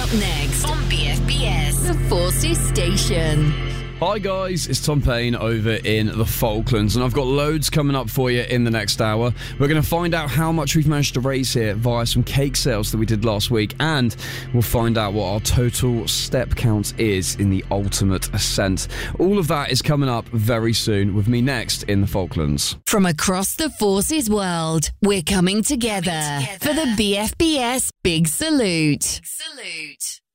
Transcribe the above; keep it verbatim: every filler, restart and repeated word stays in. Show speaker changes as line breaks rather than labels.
up next on B F B S, the Forces Station.
Hi guys, it's Tom Payne over in the Falklands, and I've got loads coming up for you in the next hour. We're going to find out how much we've managed to raise here via some cake sales that we did last week, and we'll find out what our total step count is in the ultimate ascent. All of that is coming up very soon with me next in the Falklands.
From across the Forces world, we're coming together, coming together. for the B F B S Big Salute. Big Salute.